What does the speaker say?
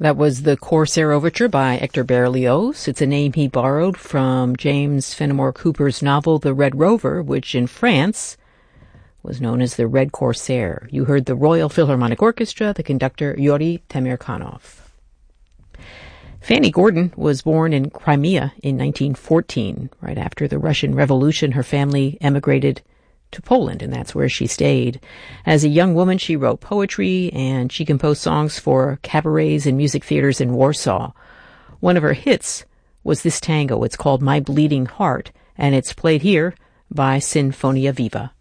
That was the Corsair Overture by Hector Berlioz. It's a name he borrowed from James Fenimore Cooper's novel The Red Rover, which in France was known as the Red Corsair. You heard the Royal Philharmonic Orchestra, the conductor Yuri Temirkanov. Fanny Gordon was born in Crimea in 1914. Right after the Russian Revolution, her family emigrated to Poland, and that's where she stayed. As a young woman, she wrote poetry, and she composed songs for cabarets and music theaters in Warsaw. One of her hits was this tango. It's called My Bleeding Heart, and it's played here by Sinfonia Viva.